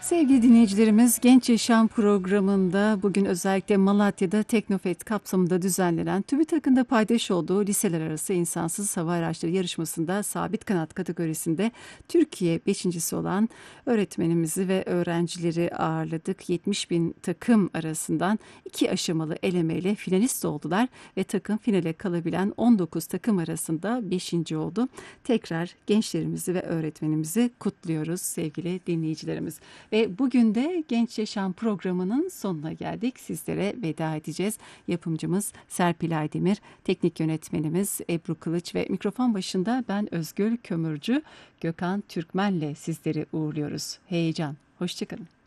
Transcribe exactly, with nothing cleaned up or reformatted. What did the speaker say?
Sevgili dinleyicilerimiz, Genç Yaşam programında bugün özellikle Malatya'da Teknofest kapsamında düzenlenen TÜBİTAK'ın paydaş olduğu liseler arası insansız hava araçları yarışmasında sabit kanat kategorisinde Türkiye beşincisi olan öğretmenimizi ve öğrencileri ağırladık. yetmiş bin takım arasından iki aşamalı elemeyle finalist oldular ve takım finale kalabilen on dokuz takım arasında beşinci oldu. Tekrar gençlerimizi ve öğretmenimizi kutluyoruz sevgili dinleyicilerimiz. Ve bugün de Genç Yaşam programının sonuna geldik. Sizlere veda edeceğiz. Yapımcımız Serpil Aydemir, teknik yönetmenimiz Ebru Kılıç ve mikrofon başında ben Özgül Kömürcü, Gökhan Türkmen'le sizleri uğurluyoruz. Heyecan, hoşçakalın.